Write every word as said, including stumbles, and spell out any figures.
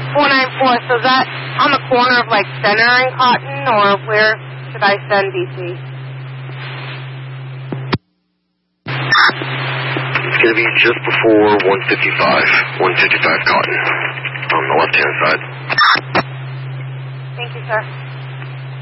four nine four, so is that on the corner of, like, Center and Cotton, or where should I send D C? It's going to be just before one fifty-five, one fifty-five Cotton, on the left-hand side. Thank you, sir.